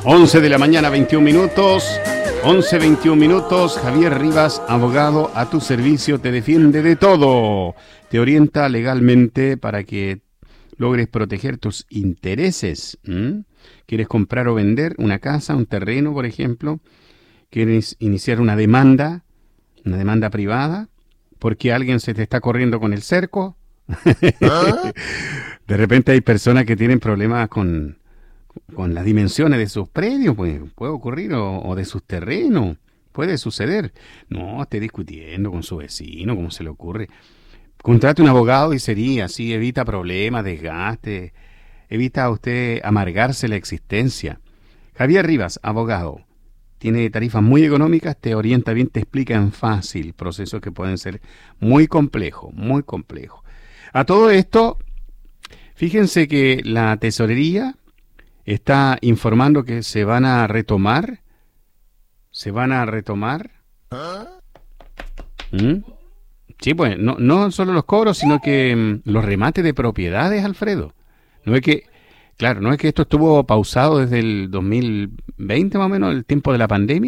11 de la mañana, 21 minutos. 11:21 minutos. Javier Rivas, abogado a tu servicio, te defiende de todo. Te orienta legalmente para que logres proteger tus intereses. ¿Quieres comprar o vender una casa, un terreno, por ejemplo? ¿Quieres iniciar una demanda privada? ¿Porque alguien se te está corriendo con el cerco? ¿Ah? De repente hay personas que tienen problemas con las dimensiones de sus predios, pues puede ocurrir, o de sus terrenos, puede suceder. No esté discutiendo con su vecino, como se le ocurre. Contrate un abogado y sería así, evita problemas, desgaste, evita a usted amargarse la existencia. Javier Rivas, abogado, tiene tarifas muy económicas, te orienta bien, te explica en fácil procesos que pueden ser muy complejos, muy complejos. A todo esto, fíjense que la tesorería está informando que se van a retomar. ¿Ah? ¿Mm? Sí, pues, no solo los cobros, sino que los remates de propiedades, Alfredo. No es que, claro, no es que esto estuvo pausado desde el 2020 más o menos, el tiempo de la pandemia.